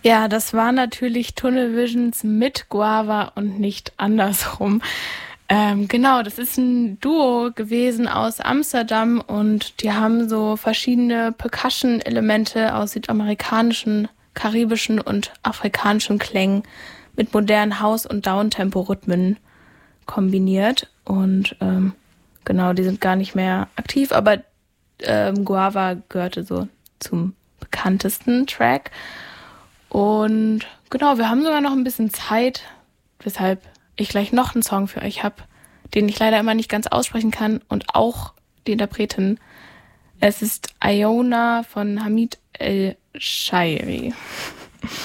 Ja, das war natürlich Tunnel Visions mit Guava und nicht andersrum. Genau, das ist ein Duo gewesen aus Amsterdam und die haben so verschiedene Percussion-Elemente aus südamerikanischen, karibischen und afrikanischen Klängen mit modernen House- und Downtempo-Rhythmen kombiniert. Und genau, die sind gar nicht mehr aktiv, aber Guava gehörte so zum bekanntesten Track. Und genau, wir haben sogar noch ein bisschen Zeit, weshalb ich gleich noch einen Song für euch habe, den ich leider immer nicht ganz aussprechen kann und auch die Interpretin. Es ist Iona von Hamid El-Shairi.